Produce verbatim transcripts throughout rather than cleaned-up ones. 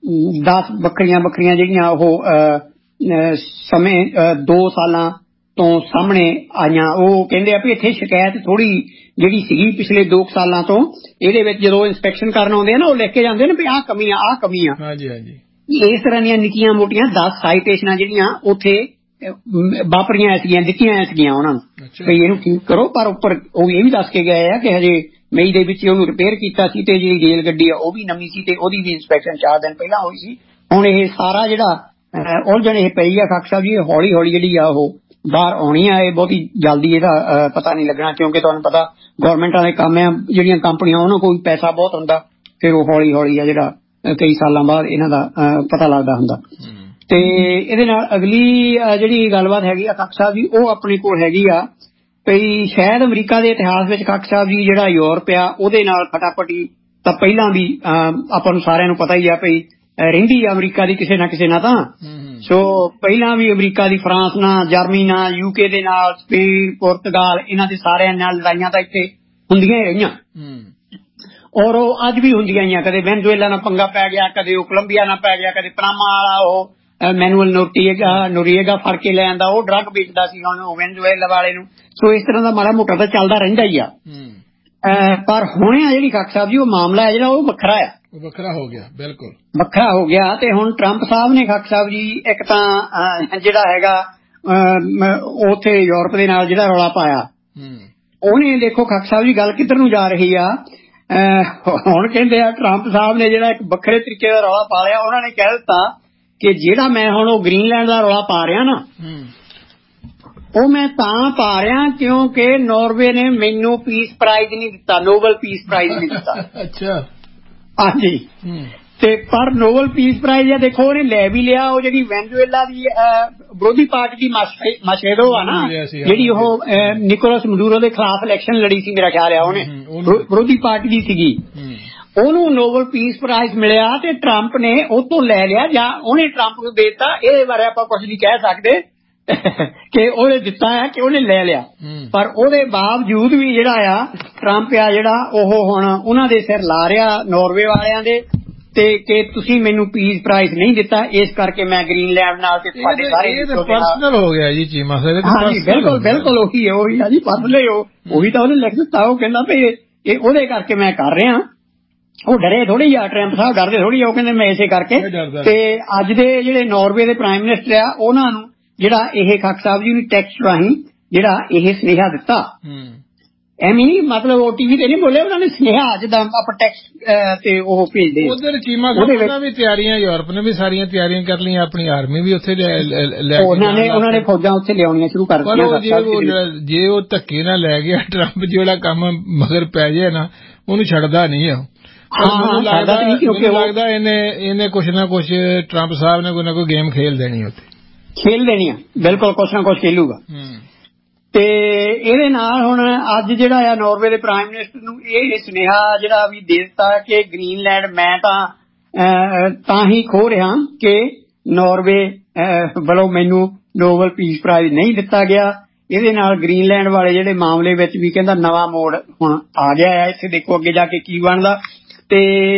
दस बक्खरियां बक्खरियां जिहड़ियां ओह समय दो सालां तो सामने आईयां। ओह कहंदे आ भी इत्थे शिकायत थोड़ी जिहड़ी सीगी पिछले दो सालां तो इहदे विच जदों इंस्पैक्शन करन आउंदे आ ना ओह लिख के जांदे ने भी आह कमियां आह कमियां। ਹਾਂਜੀ ਹਾਂਜੀ इस तरह ਦੀਆਂ ਨਿੱਕੀਆਂ ਮੋਟੀਆਂ दस ਸਾਈਟੇਸ਼ਨਾਂ ਜਿਹੜੀਆਂ ਉੱਥੇ ਵਾਪਰੀਆਂ ਸੀਗੀਆਂ ਦਿੱਤੀਆਂ ਸੀਗੀਆਂ ਉਹਨਾਂ ਨੂੰ ਵੀ ਇਹਨੂੰ ਠੀਕ ਕਰੋ। ਪਰ ਉੱਪਰ ਉਹ ਇਹ ਵੀ ਦੱਸ ਕੇ ਗਏ ਆ ਕਿ ਹਜੇ ਮਈ ਦੇ ਵਿੱਚ ਉਹਨੂੰ ਰਿਪੇਅਰ ਕੀਤਾ ਸੀ ਤੇ ਜਿਹੜੀ ਰੇਲ ਗੱਡੀ ਆ ਉਹ ਵੀ ਨਵੀਂ ਸੀ ਤੇ ਉਹਦੀ ਵੀ ਇੰਸਪੈਕਸ਼ਨ ਚਾਰ ਦਿਨ ਪਹਿਲਾਂ ਹੋਈ ਸੀ। ਹੁਣ ਇਹ ਸਾਰਾ ਜਿਹੜਾ ਉਲਝਣ ਇਹ ਪਈ ਆ ਖਾਕ ਸਾਹਿਬ ਜੀ ਹੌਲੀ ਹੌਲੀ ਜਿਹੜੀ ਆ ਉਹ ਬਾਹਰ ਆਉਣੀ ਆ। ਇਹ ਬਹੁਤੀ ਜਲਦੀ ਇਹਦਾ ਪਤਾ ਨਹੀਂ ਲੱਗਣਾ ਕਿਉਂਕਿ ਤੁਹਾਨੂੰ ਪਤਾ ਗੌਰਮੈਂਟਾਂ ਦੇ ਕੰਮ ਆ ਜਿਹੜੀਆਂ ਕੰਪਨੀਆਂ ਉਹਨਾਂ ਕੋਲ ਪੈਸਾ ਬਹੁਤ ਹੁੰਦਾ ਫਿਰ ਉਹ ਹੌਲੀ ਹੌਲੀ ਆ ਜਿਹੜਾ ਕਈ ਸਾਲਾਂ ਬਾਅਦ ਇਹਨਾਂ ਦਾ ਪਤਾ ਲੱਗਦਾ ਹੁੰਦਾ। ਤੇ ਇਹਦੇ ਨਾਲ ਅਗਲੀ ਜਿਹੜੀ ਗੱਲਬਾਤ ਹੈਗੀ ਆ ਖਾਕ ਸਾਹਿਬ ਜੀ ਉਹ ਆਪਣੇ ਕੋਲ ਹੈਗੀ ਆ ਵੀ ਸ਼ਾਇਦ ਅਮਰੀਕਾ ਦੇ ਇਤਿਹਾਸ ਵਿੱਚ ਖਾਕ ਸਾਹਿਬ ਜੀ ਜਿਹੜਾ ਯੂਰਪ ਆ ਉਹਦੇ ਨਾਲ ਫਟਾਫਟੀ ਤਾਂ ਪਹਿਲਾਂ ਵੀ ਆਪਾਂ ਨੂੰ ਸਾਰਿਆਂ ਨੂੰ ਪਤਾ ਹੀ ਆ ਵੀ ਰਹਿੰਦੀ ਆ ਅਮਰੀਕਾ ਦੀ ਕਿਸੇ ਨਾ ਕਿਸੇ ਨਾਲ ਤਾਂ। ਸੋ ਪਹਿਲਾਂ ਵੀ ਅਮਰੀਕਾ ਦੀ ਫਰਾਂਸ ਨਾਲ ਜਰਮਨੀ ਨਾਲ ਯੂਕੇ ਦੇ ਨਾਲ ਸਪੇਨ ਪੁਰਤਗਾਲ ਇਹਨਾਂ ਦੇ ਸਾਰਿਆਂ ਨਾਲ ਲੜਾਈਆਂ ਤਾਂ ਇੱਥੇ ਹੁੰਦੀਆਂ ਹੀ ਰਹੀਆਂ ਔਰ ਉਹ ਅੱਜ ਵੀ ਹੁੰਦੀਆਂ ਹੀ ਆ। ਕਦੇ ਵੈਨਜ਼ੂਏਲਾ ਨਾਲ ਪੰਗਾ ਪੈ ਗਿਆ ਕਦੇ ਉਹ ਕੋਲੰਬੀਆ ਨਾਲ ਪੈ ਗਿਆ ਕਦੇ ਪਨਾਮਾ ਵਾਲਾ ਉਹ ਮੈਨੂਅਲ ਨੋਟੀਏਗਾ ਨੋਰੀਏਗਾ ਫੜ ਕੇ ਲੈ ਆਂਦਾ ਉਹ ਡਰੱਗ ਵੇਚਦਾ ਸੀ ਹੁਣ ਉਹ ਵੈਨਜ਼ੂਏਲਾ ਵਾਲੇ ਨੂੰ। ਸੋ ਇਸ ਤਰ੍ਹਾਂ ਦਾ ਮਾੜਾ ਮੋਟਾ ਤਾਂ ਚੱਲਦਾ ਰਹਿੰਦਾ ਹੀ ਆ। ਪਰ ਹੁਣ ਆ ਜਿਹੜੀ ਖਾਕ ਸਾਹਿਬ ਜੀ ਉਹ ਮਾਮਲਾ ਹੈ ਜਿਹੜਾ ਉਹ ਵੱਖਰਾ ਆ ਵੱਖਰਾ ਹੋ ਗਿਆ ਬਿਲਕੁਲ ਵੱਖਰਾ ਹੋ ਗਿਆ। ਤੇ ਹੁਣ ਟਰੰਪ ਸਾਹਿਬ ਨੇ ਖਾਕ ਸਾਹਿਬ ਜੀ ਇੱਕ ਤਾਂ ਜਿਹੜਾ ਹੈਗਾ ਉੱਥੇ ਯੂਰਪ ਦੇ ਨਾਲ ਜਿਹੜਾ ਰੌਲਾ ਪਾਇਆ ਉਹਨੇ ਦੇਖੋ ਖਾਕ ਸਾਹਿਬ ਜੀ ਗੱਲ ਕਿੱਧਰ ਨੂੰ ਜਾ ਰਹੀ ਆ। ਹੁਣ ਕਹਿੰਦੇ ਆ ਟਰੰਪ ਸਾਹਿਬ ਨੇ ਜਿਹੜਾ ਇੱਕ ਵੱਖਰੇ ਤਰੀਕੇ ਦਾ ਰੌਲਾ ਪਾ ਲਿਆ। ਉਹਨਾਂ ਨੇ ਕਹਿ ਦਿੱਤਾ ਕਿ ਜਿਹੜਾ ਮੈਂ ਹੁਣ ਉਹ ਗ੍ਰੀਨਲੈਂਡ ਦਾ ਰੌਲਾ ਪਾ ਰਿਹਾ ਨਾ ਉਹ ਮੈਂ ਤਾਂ ਪਾ ਰਿਹਾ ਕਿਉਂਕਿ ਨਾਰਵੇ ਨੇ ਮੈਨੂੰ ਪੀਸ ਪ੍ਰਾਈਜ਼ ਨਹੀਂ ਦਿੱਤਾ ਨੋਬਲ ਪੀਸ ਪ੍ਰਾਈਜ਼ ਨਹੀਂ ਦਿੱਤਾ। ਅੱਛਾ ਹਾਂਜੀ ਤੇ ਪਰ ਨੋਬਲ ਪੀਸ ਪ੍ਰਾਈਜ਼ ਆ ਦੇਖੋ ਉਹਨੇ ਲੈ ਵੀ ਲਿਆ। ਉਹ ਜਿਹੜੀ ਵੈਨਜ਼ੂਏਲਾ ਦੀ ਵਿਰੋਧੀ ਪਾਰਟੀ ਦੀ ਮਾਸ਼ੇਦੋ ਆ ਨਾ ਜਿਹੜੀ ਉਹ ਨਿਕੋਲਸ ਮਡੂਰੋ ਦੇ ਖਿਲਾਫ ਇਲੈਕਸ਼ਨ ਲੜੀ ਸੀ ਮੇਰਾ ਖਿਆਲ ਆ ਉਹਨੇ ਵਿਰੋਧੀ ਪਾਰਟੀ ਦੀ ਸੀਗੀ ਉਹਨੂੰ ਨੋਬਲ ਪੀਸ ਪ੍ਰਾਈਜ਼ ਮਿਲਿਆ ਤੇ ਟਰੰਪ ਨੇ ਉਹ ਤੋਂ ਲੈ ਲਿਆ ਜਾਂ ਉਹਨੇ ਟਰੰਪ ਨੂੰ ਦੇ ਦਿੱਤਾ। ਇਹਦੇ ਬਾਰੇ ਆਪਾਂ ਕੁਝ ਨਹੀਂ ਕਹਿ ਸਕਦੇ ਕਿ ਉਹਨੇ ਦਿੱਤਾ ਹੈ ਕਿ ਉਹਨੇ ਲੈ ਲਿਆ ਪਰ ਉਹਦੇ ਬਾਵਜੂਦ ਵੀ ਜਿਹੜਾ ਆ ਟਰੰਪ ਆ ਜਿਹੜਾ ਉਹ ਹੁਣ ਉਹਨਾਂ ਦੇ ਸਿਰ ਲਾ ਰਿਹਾ ਨਾਰਵੇ ਵਾਲਿਆਂ ਦੇ ਤੇ ਕਿ ਤੁਸੀਂ ਮੈਨੂੰ ਪੀਸ ਪ੍ਰਾਈਜ਼ ਨਹੀਂ ਦਿੱਤਾ ਇਸ ਕਰਕੇ ਮੈਂ ਗ੍ਰੀਨਲੈਂਡ ਨਾਲ ਤੇ ਤੁਹਾਡੇ ਸਾਰੇ ਪਰਸਨਲ ਹੋ ਗਿਆ ਜੀ ਚੀਮਾ ਸਾਹਿਬ। ਹਾਂਜੀ ਬਿਲਕੁਲ ਬਿਲਕੁਲ ਉਹੀ ਹੈ ਉਹੀ ਆ ਜੀ ਪਰਸਨਲ ਉਹ ਉਹੀ ਤਾਂ ਉਹਨੇ ਲਿਖ ਦਿੱਤਾ। ਉਹ ਕਹਿੰਦਾ ਵੀ ਇਹ ਉਹਦੇ ਕਰਕੇ ਮੈਂ ਕਰ ਰਿਹਾ। ਉਹ ਡਰੇ ਥੋੜੀ ਆ ਟਰੰਪ ਸਾਹਿਬ ਡਰਦੇ ਥੋੜੀ ਆ ਉਹ ਕਹਿੰਦੇ ਮੈਂ ਇਸੇ ਕਰਕੇ। ਤੇ ਅੱਜ ਦੇ ਜਿਹੜੇ ਨਾਰਵੇ ਦੇ ਪ੍ਰਾਈਮ ਮਿਨਿਸਟਰ ਆ ਉਹਨਾਂ ਨੂੰ ਜਿਹੜਾ ਇਹ ਖਾਕ ਸਾਹਿਬ ਜੀ ਨੂੰ ਟੈਕਸਟ ਰਾਹੀਂ ਜਿਹੜਾ ਇਹ ਸੁਨੇਹਾ ਦਿੱਤਾ ਐਵੇਂ ਨਹੀਂ ਮਤਲਬ ਉਹ ਟੀਵੀ ਤੇ ਨਹੀਂ ਬੋਲੇ ਉਹਨਾਂ ਨੇ ਸੁਨੇਹਾ ਜਿੱਦਾਂ ਆਪਾਂ ਟੈਕਸਟ ਤੇ ਉਹ ਭੇਜਦੇ ਉਧਰ ਚੀਮਾ ਸਾਹਿਬ ਵੀ ਤਿਆਰੀਆਂ ਯੂਰਪ ਨੇ ਵੀ ਸਾਰੀਆਂ ਤਿਆਰੀਆਂ ਕਰ ਲਈਆਂ ਆਪਣੀ ਆਰਮੀ ਵੀ ਉੱਥੇ ਲੈ ਉਹਨਾਂ ਨੇ ਉਹਨਾਂ ਨੇ ਫੌਜਾਂ ਉੱਥੇ ਲਿਆਉਣੀਆਂ ਸ਼ੁਰੂ ਕਰ ਦਿੱਤੀਆਂ। ਜੇ ਉਹ ਧੱਕੇ ਨਾਲ ਲੈ ਗਿਆ ਟਰੰਪ ਜਿਹੜਾ ਕੰਮ ਮਗਰ ਪੈ ਜਾਏ ਨਾ ਉਹਨੂੰ ਛੱਡਦਾ ਨਹੀਂ ਆ। ਮੈਨੂੰ ਲੱਗਦਾ ਇਹਨੇ ਇਹਨੇ ਕੁਛ ਨਾ ਕੁਛ ਟਰੰਪ ਸਾਹਿਬ ਨੇ ਕੋਈ ਨਾ ਕੋਈ ਗੇਮ ਖੇਲ ਦੇਣੀ ਉੱਥੇ ਖੇਲ ਦੇਣੀ ਆ ਬਿਲਕੁਲ ਕੁਛ ਨਾ ਕੁਛ ਖੇਲੂਗਾ। ਤੇ ਇਹਦੇ ਨਾਲ ਹੁਣ ਅੱਜ ਜਿਹੜਾ ਆ ਨਾਰਵੇ ਦੇ ਪ੍ਰਾਈਮ ਮਿਨਿਸਟਰ ਨੂੰ ਇਹ ਸੁਨੇਹਾ ਜਿਹੜਾ ਵੀ ਦੇ ਦਿੱਤਾ ਕਿ ਗ੍ਰੀਨਲੈਂਡ ਮੈਂ ਤਾਂ ਤਾਂ ਹੀ ਖੋ ਰਿਹਾ ਕਿ ਨਾਰਵੇ ਵੱਲੋਂ ਮੈਨੂੰ ਨੋਬਲ ਪੀਸ ਪ੍ਰਾਈਜ਼ ਨਹੀਂ ਦਿੱਤਾ ਗਿਆ। ਇਹਦੇ ਨਾਲ ਗ੍ਰੀਨਲੈਂਡ ਵਾਲੇ ਜਿਹੜੇ ਮਾਮਲੇ ਵਿੱਚ ਵੀ ਕਹਿੰਦਾ ਨਵਾਂ ਮੋੜ ਹੁਣ ਆ ਗਿਆ ਹੈ। ਇੱਥੇ ਦੇਖੋ ਅੱਗੇ ਜਾ ਕੇ ਕੀ ਬਣਦਾ। ਤੇ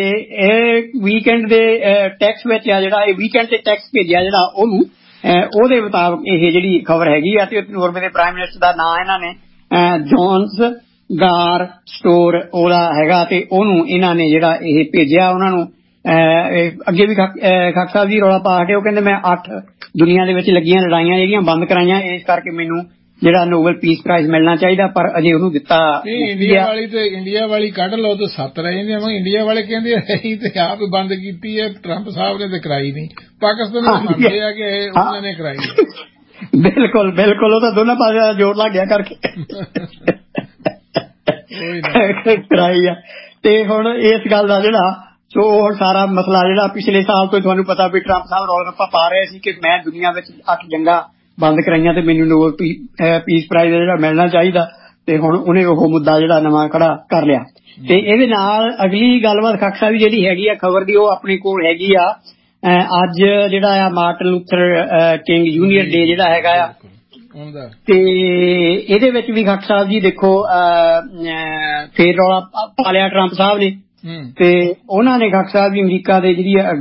ਇਹ ਵੀਕਐਂਡ ਦੇ ਟੈਕਸ ਵਿੱਚ ਆ ਜਿਹੜਾ ਇਹ ਵੀਕਐਂਡ ਤੇ ਟੈਕਸ ਭੇਜਿਆ ਜਿਹੜਾ ਉਹਨੂੰ ਉਹਦੇ ਮੁਤਾਬਕ ਇਹ ਜਿਹੜੀ ਖਬਰ ਹੈਗੀ ਆ ਤੇ ਨਾਰਵੇ ਦੇ ਪ੍ਰਾਈਮ ਮਿਨਿਸਟਰ ਦਾ ਨਾਂ ਇਹਨਾਂ ਨੇ ਜੋਨਸ ਗਾਰ ਸਟੋਰ ਉਹਦਾ ਹੈਗਾ ਤੇ ਉਹਨੂੰ ਇਹਨਾਂ ਨੇ ਜਿਹੜਾ ਇਹ ਭੇਜਿਆ ਉਹਨਾਂ ਨੂੰ। ਅੱਗੇ ਵੀ ਖਾਕ ਸਾਹਿਬ ਜੀ ਰੌਲਾ ਪਾ ਕੇ ਉਹ ਕਹਿੰਦੇ ਮੈਂ ਅੱਠ ਦੁਨੀਆ ਦੇ ਵਿੱਚ ਲੱਗੀਆਂ ਲੜਾਈਆਂ ਜਿਹੜੀਆਂ ਬੰਦ ਕਰਾਈਆਂ ਇਸ ਕਰਕੇ ਮੈਨੂੰ ਜਿਹੜਾ ਨੋਬਲ ਪੀਸ ਪ੍ਰਾਈਜ਼ ਮਿਲਣਾ ਚਾਹੀਦਾ ਪਰ ਅਜੇ ਉਹਨੂੰ ਦਿੱਤਾ। ਇੰਡੀਆ ਵਾਲੀ ਤੇ ਇੰਡੀਆ ਵਾਲੀ ਕੱਢ ਲਓ ਤੇ ਸੱਤ ਰਹਿ ਜਾਂਦੀਆਂ। ਇੰਡੀਆ ਵਾਲੇ ਕਹਿੰਦੇ ਅਸੀਂ ਤੇ ਆਪ ਬੰਦ ਕੀਤੀ ਹੈ ਟਰੰਪ ਸਾਹਿਬ ਨੇ ਤੇ ਕਰਾਈ ਨਹੀਂ। ਪਾਕਿਸਤਾਨ ਮੰਨਦੇ ਆ ਕਿ ਉਹਨਾਂ ਨੇ ਕਰਾਈ। ਬਿਲਕੁਲ ਬਿਲਕੁਲ ਉਹ ਤਾਂ ਦੋਨਾਂ ਪਾਸੇ ਜੋਰ ਲੱਗ ਗਿਆ ਕਰਕੇ ਕਰਾਈ ਆ। ਤੇ ਹੁਣ ਇਸ ਗੱਲ ਦਾ ਜਿਹੜਾ ਸੋ ਹੁਣ ਸਾਰਾ ਮਸਲਾ ਜਿਹੜਾ ਪਿਛਲੇ ਸਾਲ ਤੋਂ ਤੁਹਾਨੂੰ ਪਤਾ ਵੀ ਟਰੰਪ ਸਾਹਿਬ ਰੌਲਾ ਰੱਪਾ ਪਾ ਰਹੇ ਸੀ ਕਿ ਮੈਂ ਦੁਨੀਆ ਵਿੱਚ ਅੱਠ ਜੰਗਾਂ ਬੰਦ ਕਰਾਈਆਂ ਤੇ ਮੈਨੂੰ ਨੋਬਲ ਪੀਸ ਪ੍ਰਾਈਜ਼ ਜਿਹੜਾ ਮਿਲਣਾ ਚਾਹੀਦਾ ਤੇ ਹੁਣ ਉਹਨੇ ਉਹ ਮੁੱਦਾ ਜਿਹੜਾ ਨਵਾਂ ਖੜਾ ਕਰ ਲਿਆ। ਤੇ ਇਹਦੇ ਨਾਲ ਅਗਲੀ ਗੱਲਬਾਤ ਖਾਕ ਸਾਹਿਬ ਜਿਹੜੀ ਹੈਗੀ ਆ ਖਬਰ ਦੀ ਉਹ ਆਪਣੇ ਕੋਲ ਹੈਗੀ ਆ ਅੱਜ ਜਿਹੜਾ ਆ ਮਾਰਟਨ ਲੂਥਰ ਕਿੰਗ ਜੂਨੀਅਰ ਡੇ ਜਿਹੜਾ ਹੈਗਾ ਆ ਤੇ ਇਹਦੇ ਵਿੱਚ ਵੀ ਖਾਕ ਸਾਹਿਬ ਜੀ ਦੇਖੋ ਫੇਰ ਰੌਲਾ ਪਾ ਲਿਆ ਟਰੰਪ ਸਾਹਿਬ ਨੇ ਤੇ ਉਹਨਾਂ ਨੇ ਖਾਕ ਸਾਹਿਬ ਜੀ ਅਮਰੀਕਾ ਦੇ ਜਿਹੜੀ